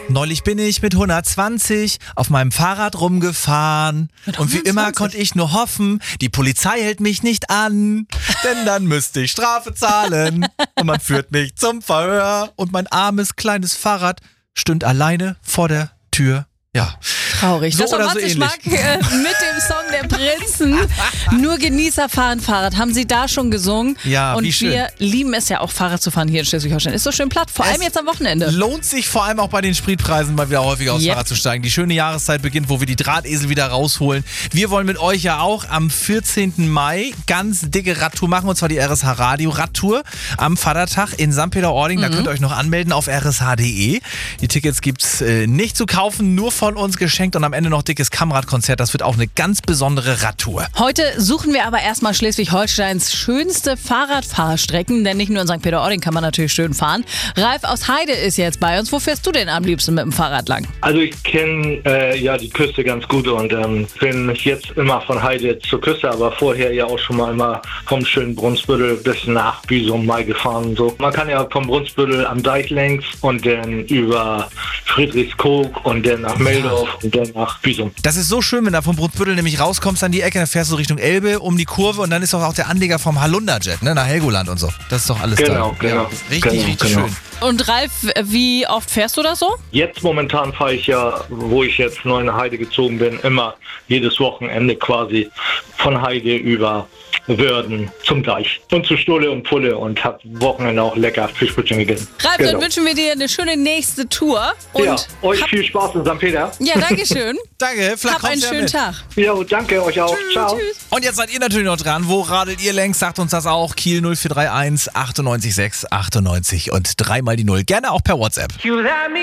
Neulich bin ich mit 120 auf meinem Fahrrad rumgefahren. Und wie immer konnte ich nur hoffen, die Polizei hält mich nicht an. Denn dann müsste ich Strafe zahlen. Und man führt mich zum Verhör. Und mein armes, kleines Fahrrad stünd alleine vor der Tür. Ja. Traurig. So das war oder so Matze ähnlich. Schmack mit dem Song der Prinzen. Nur Genießer fahren Fahrrad. Haben sie da schon gesungen? Ja, und wie schön. wir lieben es ja auch, Fahrrad zu fahren hier in Schleswig-Holstein. Ist so schön platt, vor allem jetzt am Wochenende. Lohnt sich vor allem auch bei den Spritpreisen mal wieder häufiger aufs Yep. Fahrrad zu steigen. Die schöne Jahreszeit beginnt, wo wir die Drahtesel wieder rausholen. Wir wollen mit euch ja auch am 14. Mai ganz dicke Radtour machen, und zwar die RSH Radio Radtour am Vatertag in St. Peter-Ording. Da könnt ihr euch noch anmelden auf rsh.de. Die Tickets gibt's nicht zu kaufen, nur von uns geschenkt, und am Ende noch dickes Kammradkonzert. Das wird auch eine ganz besondere Radtour. Heute suchen wir aber erstmal Schleswig-Holsteins schönste Fahrradfahrstrecken, denn nicht nur in St. Peter-Ording kann man natürlich schön fahren. Ralf aus Heide ist jetzt bei uns. Wo fährst du denn am liebsten mit dem Fahrrad lang? Also ich kenne die Küste ganz gut und bin jetzt immer von Heide zur Küste, aber vorher ja auch schon mal immer vom schönen Brunsbüttel bis nach Büsum mal gefahren. So. Man kann ja vom Brunsbüttel am Deich längs und dann über Friedrichskoog und dann nach Meldorf und dann nach Büsum. Das ist so schön, wenn du vom Brunsbüttel nämlich rauskommst an die Ecke, dann fährst du Richtung Elbe um die Kurve, und dann ist doch auch der Anleger vom Halunderjet, ne, nach Helgoland und so. Das ist doch alles Genau, da. genau. Ja, richtig Genau. schön. Und Ralf, wie oft fährst du das so? Jetzt momentan fahre ich ja, wo ich jetzt neu nach Heide gezogen bin, immer jedes Wochenende quasi von Heide über Wörden zum Deich und zu Stulle und Pulle und habe Wochenende auch lecker Fischbrötchen gegessen. Ralf, Genau. dann wünschen wir dir eine schöne nächste Tour. Und Ja, euch viel Spaß in St. Peter. Ja, danke schön. Danke, vielleicht Hab einen kommst du ja schönen mit. Tag. Ja, danke euch auch. Ciao. Tschüss. Und jetzt seid ihr natürlich noch dran. Wo radelt ihr längst? Sagt uns das auch. Kiel 0431 98 6 98 und dreimal die 0. Gerne auch per WhatsApp.